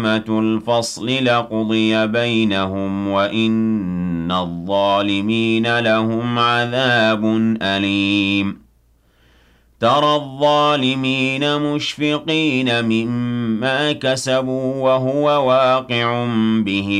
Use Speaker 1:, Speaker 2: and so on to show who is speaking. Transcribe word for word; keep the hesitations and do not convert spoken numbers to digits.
Speaker 1: الفصل لقضي بينهم وإن الظالمين لهم عذاب أليم ترى الظالمين مشفقين مما كسبوا وهو واقع بهم